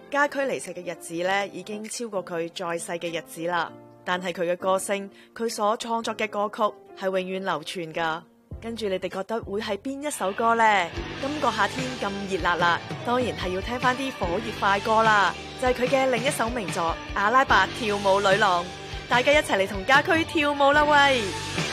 家駒離世嘅日子咧，已經超過佢在世嘅日子啦。但係佢嘅歌聲，佢所創作嘅歌曲係永遠流傳噶。跟住你哋覺得會係邊一首歌呢？今個夏天咁熱辣辣，當然係要聽翻啲火熱快歌啦。就係佢嘅另一首名作《阿拉伯跳舞女郎》，大家一齊嚟同家駒跳舞啦喂！